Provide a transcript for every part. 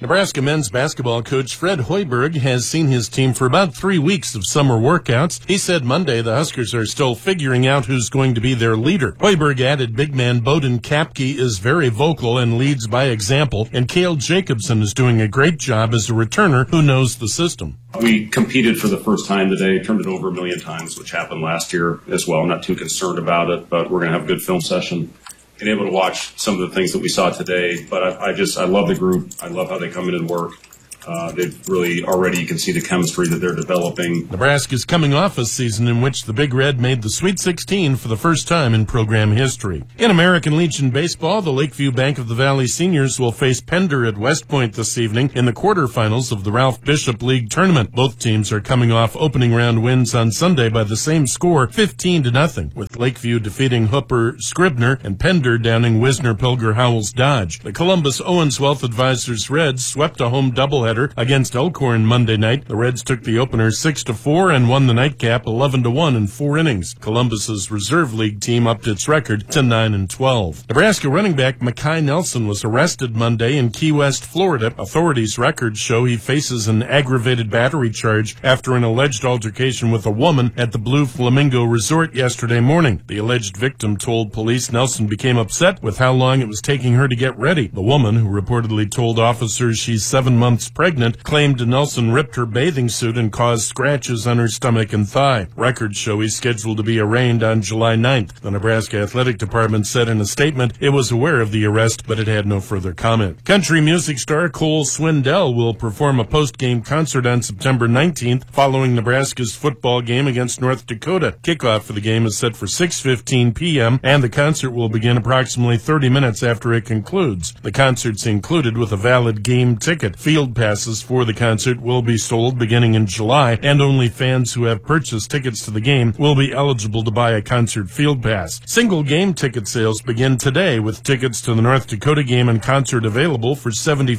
Nebraska men's basketball coach Fred Hoiberg has seen his team for about 3 weeks of summer workouts. He said Monday the Huskers are still figuring out who's going to be their leader. Hoiberg added big man Bowden Kapke is very vocal and leads by example, and Cale Jacobson is doing a great job as a returner who knows the system. We competed for the first time today, turned it over 1 million times, which happened last year as well. I'm not too concerned about it, but we're going to have a good film session. Been able to watch some of the things that we saw today, but I love the group. I love how they come in and work. They've really already, you can see the chemistry that they're developing. Nebraska's coming off a season in which the Big Red made the Sweet 16 for the first time in program history. In American Legion baseball, the Lakeview Bank of the Valley seniors will face Pender at West Point this evening in the quarterfinals of the Ralph Bishop League tournament. Both teams are coming off opening round wins on Sunday by the same score, 15-0, with Lakeview defeating Hooper Scribner and Pender downing Wisner Pilger Howells Dodge. The Columbus Owens Wealth Advisors Reds swept a home doubleheader against Elkhorn Monday night. The Reds took the opener 6-4 and won the nightcap 11-1 in 4 innings. Columbus's reserve league team upped its record to 9-12. Nebraska running back Mekhi Nelson was arrested Monday in Key West, Florida. Authorities' records show he faces an aggravated battery charge after an alleged altercation with a woman at the Blue Flamingo Resort yesterday morning. The alleged victim told police Nelson became upset with how long it was taking her to get ready. The woman, who reportedly told officers she's 7 months pregnant, claimed Nelson ripped her bathing suit and caused scratches on her stomach and thigh. Records show he's scheduled to be arraigned on July 9th. The Nebraska Athletic Department said in a statement it was aware of the arrest, but it had no further comment. Country music star Cole Swindell will perform a post-game concert on September 19th following Nebraska's football game against North Dakota. Kickoff for the game is set for 6:15 p.m., and the concert will begin approximately 30 minutes after it concludes. The concert's included with a valid game ticket. Field passes for the concert will be sold beginning in July, and only fans who have purchased tickets to the game will be eligible to buy a concert field pass. Single game ticket sales begin today, with tickets to the North Dakota game and concert available for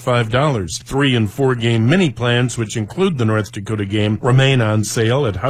$75. 3 and 4 game mini plans, which include the North Dakota game, remain on sale at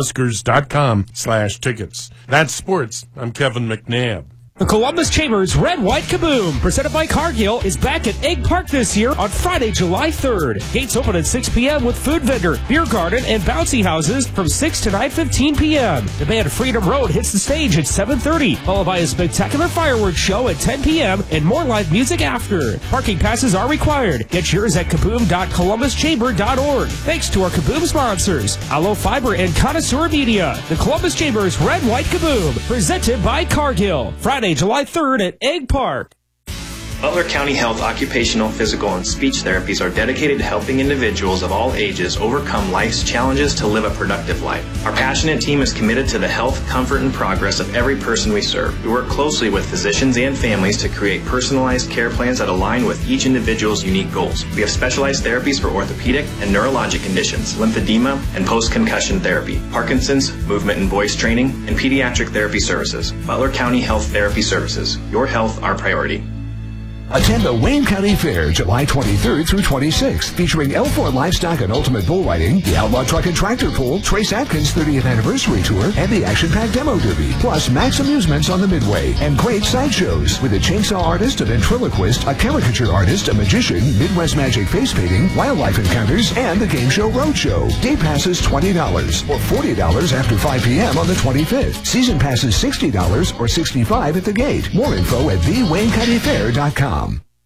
huskers.com/tickets. That's sports. I'm Kevin McNabb. The Columbus Chambers Red White Kaboom, presented by Cargill, is back at Egg Park this year on Friday, July 3rd. Gates open at 6 p.m. with food vendor, beer garden, and bouncy houses from 6 to 9:15 p.m. The band Freedom Road hits the stage at 7:30, followed by a spectacular fireworks show at 10 p.m. and more live music after. Parking passes are required. Get yours at kaboom.columbuschamber.org. Thanks to our Kaboom sponsors, Allo Fiber and Connoisseur Media. The Columbus Chambers Red White Kaboom, presented by Cargill. Friday, July 3rd at Egg Park. Butler County Health Occupational, Physical, and Speech Therapies are dedicated to helping individuals of all ages overcome life's challenges to live a productive life. Our passionate team is committed to the health, comfort, and progress of every person we serve. We work closely with physicians and families to create personalized care plans that align with each individual's unique goals. We have specialized therapies for orthopedic and neurologic conditions, lymphedema, and post-concussion therapy, Parkinson's, movement and voice training, and pediatric therapy services. Butler County Health Therapy Services. Your health, our priority. Attend the Wayne County Fair July 23rd through 26th, featuring L4 Livestock and Ultimate Bull Riding, the Outlaw Truck and Tractor Pull, Trace Atkins 30th Anniversary Tour, and the Action Pack Demo Derby, plus Max Amusements on the Midway, and great sideshows with a chainsaw artist, a ventriloquist, a caricature artist, a magician, Midwest Magic face painting, wildlife encounters, and the Game Show Roadshow. Day passes $20 or $40 after 5 p.m. on the 25th. Season passes $60 or $65 at the gate. More info at thewaynecountyfair.com.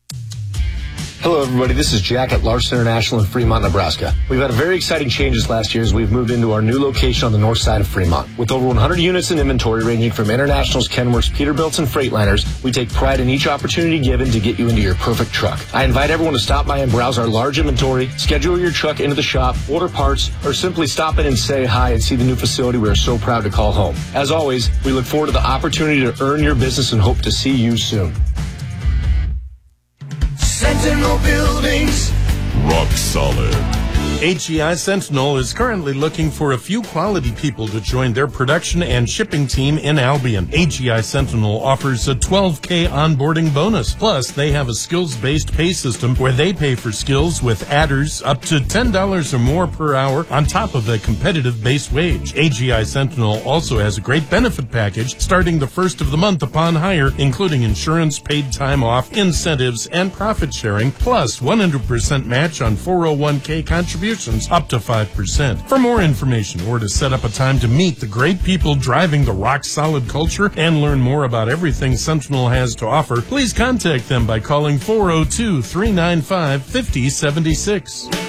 Hello, everybody. This is Jack at Larson International in Fremont, Nebraska. We've had very exciting changes last year as we've moved into our new location on the north side of Fremont. With over 100 units in inventory ranging from Internationals, Kenworths, Peterbilts, and Freightliners, we take pride in each opportunity given to get you into your perfect truck. I invite everyone to stop by and browse our large inventory, schedule your truck into the shop, order parts, or simply stop in and say hi and see the new facility we are so proud to call home. As always, we look forward to the opportunity to earn your business and hope to see you soon. Sentinel Buildings, rock solid. HEI Sentinel is currently looking for a few quality people to join their production and shipping team in Albion. HEI Sentinel offers a $12K onboarding bonus. Plus, they have a skills-based pay system where they pay for skills with adders up to $10 or more per hour on top of a competitive base wage. HEI Sentinel also has a great benefit package starting the first of the month upon hire, including insurance, paid time off, incentives, and profit sharing, plus 100% match on 401K contributions up to 5%. For more information or to set up a time to meet the great people driving the rock-solid culture and learn more about everything Sentinel has to offer, please contact them by calling 402-395-5076.